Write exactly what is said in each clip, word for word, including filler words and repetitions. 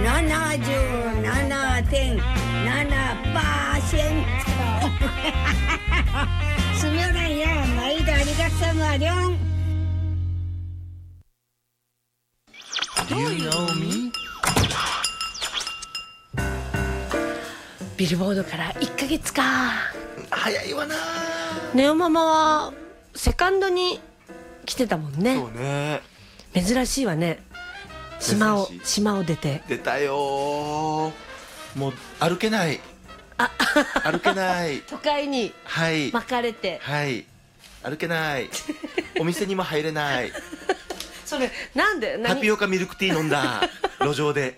ななじゅうななてんななパーセント Sebenarnya may daligat sa malyong Do you know me? ビルボードからいっかげつか。 早いわな。 ネオママはセカンドに来てたもんね。 そうね。 珍しいわね。島を珍しい島を出て出たよー。もう歩けない。歩けない。 都会にはい巻かれて、 はい歩けない。お店にも入れない。 それなんでタ何ピオカミルクティー飲んだ路上で。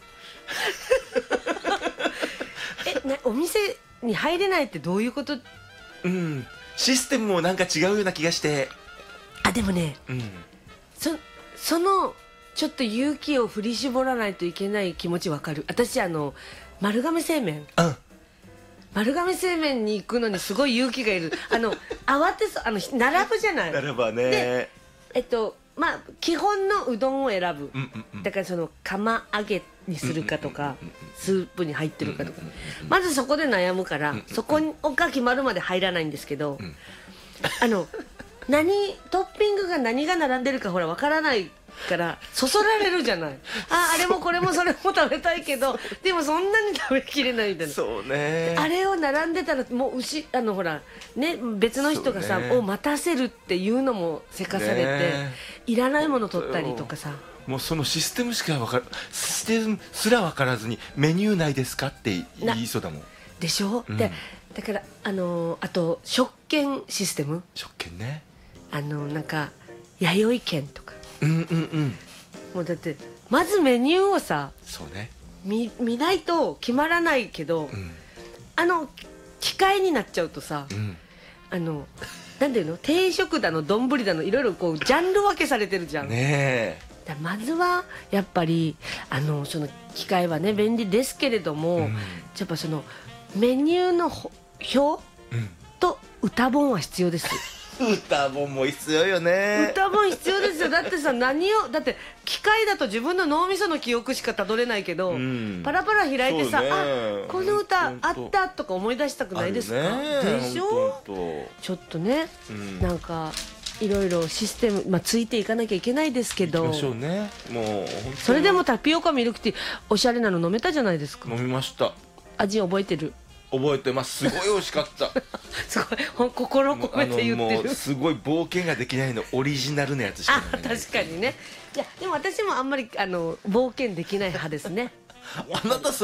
え、ね、お店に入れないってどういうこと？ うんシステムもなんか違うような気がして。 あ、でもね、 うんそそのちょっと勇気を振り絞らないといけない気持ちわかる。私あの丸亀製麺うん丸亀製麺に行くのにすごい勇気がいる。あの慌てそう、あの並ぶじゃない。 ならばね。 でえっとまあ基本のうどんを選ぶ、 うんうんうんだからその釜揚げにするかとか、 うんうんうんうんスープに入ってるかとか、 うんうんうんうんまずそこで悩むから、 うんうんうんそこが決まるまで入らないんですけど、 んあの何トッピングが何が並んでるかほらわからないからそそられるじゃない。あ、あれもこれもそれも食べたいけどでもそんなに食べきれないみたいな。 そうね。 あれを並んでたらもう牛あのほらね別の人がさ、 そうねを待たせるっていうのもせかされて、 ねいらないもの取ったりとかさ。 もうそのシステムしか分からシステムすら分からずにメニューないですかって言いそうだもん。 でしょ、 うんでだからあのーあと食券システム、 食券ね。 あのーなんか弥生券とか、 うんうんうんもうだってまずメニューをさそうね。 見見ないと決まらないけど、 うんあの機械になっちゃうとさ、 うんあのなんていうの、定食だの丼だのいろいろこうジャンル分けされてるじゃん。 ねだまずはやっぱりあのその機械はね便利ですけれども、 うんやっぱそのメニューのほ表え。うんと歌本は必要です。 歌本も必要よね。 歌本必要ですよ。だってさ、何をだって機械だと自分の脳みその記憶しかたどれないけど、 うんパラパラ開いてさ、 そうねあ、この歌ほんとあったとか思い出したくないですか？ あるねでしょ？ ほんとほんとちょっとね、 うんなんかいろいろシステム、まあ、ついていかなきゃいけないですけど、 行きましょうね。もう本当にそれでもタピオカミルクティーおしゃれなの飲めたじゃないですか。 飲みました。 味覚えてる？ 覚えてます。すごい美味しかった。 すごいほん心込めて言ってる。 もうすごい冒険ができないのオリジナルなやつしかあ、 飲めない。 確かにね。いやでも私もあんまりあの冒険できない派ですね。 あなた